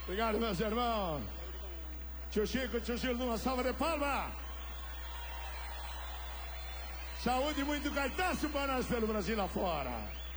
Obrigado, meus irmãos. Tio Chico, tio Gil, numa salva de palmas. Saúde e muito gaitaço para nós pelo Brasil lá fora.